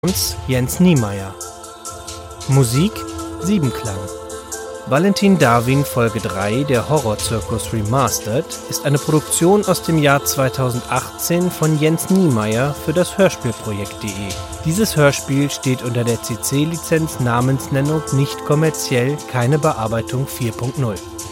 Jens Niemeyer. Musik Siebenklang. Valentin Darwin Folge 3 der Horrorzirkus Remastered ist eine Produktion aus dem Jahr 2018 von Jens Niemeyer für das Hörspielprojekt.de. Dieses Hörspiel steht unter der CC-Lizenz Namensnennung nicht kommerziell, keine Bearbeitung 4.0.